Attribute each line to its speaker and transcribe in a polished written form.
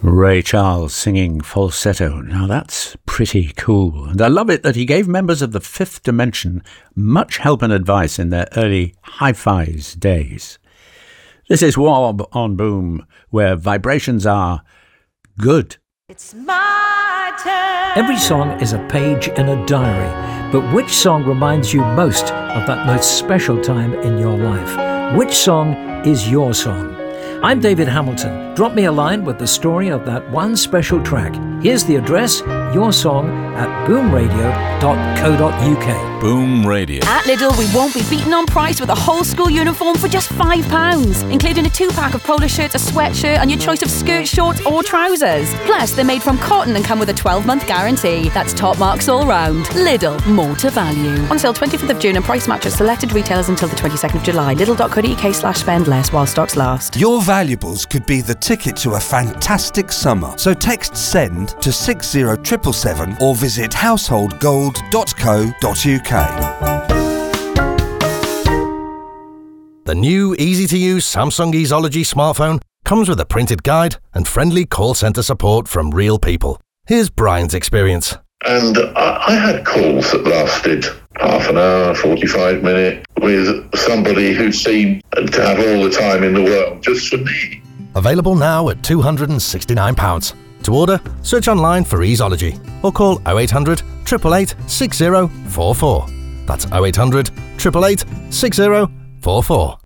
Speaker 1: Ray Charles singing falsetto. Now that's pretty cool. And I love it that he gave members of the Fifth Dimension much help and advice in their early hi-fi's days. This is Wob on Boom, where vibrations are good.
Speaker 2: It's my turn.
Speaker 3: Every song is a page in a diary, but which song reminds you most of that most special time in your life? Which song is your song? I'm David Hamilton. Drop me a line with the story of that one special track. Here's the address, your song at boomradio.co.uk.
Speaker 4: Boom Radio.
Speaker 2: At Lidl, we won't be beaten on price with a whole school uniform for just £5, including a 2-pack of polo shirts, a sweatshirt, and your choice of skirts, shorts, or trousers. Plus, they're made from cotton and come with a 12-month guarantee. That's top marks all round. Lidl, more to value. On sale 25th of June and price match at selected retailers until the 22nd of July. Lidl.co.uk/spend less while stocks last.
Speaker 5: Your valuables could be the ticket to a fantastic summer. So text SEND to 60777 or visit householdgold.co.uk.
Speaker 6: The new easy-to-use Samsung Easology smartphone comes with a printed guide and friendly call centre support from real people. Here's Brian's experience.
Speaker 7: And I had calls that lasted half an hour, 45 minutes, with somebody who seemed to have all the time in the world just for me.
Speaker 6: Available now at £269. To order, search online for Easology or call 0800 888 6044. That's 0800 888 6044.